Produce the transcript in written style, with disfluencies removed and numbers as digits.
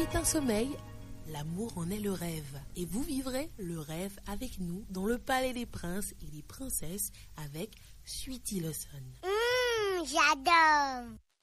est un sommeil, l'amour en est le rêve. Et vous vivrez le rêve avec nous dans le palais des princes et des princesses avec Sweety Lawson. J'adore.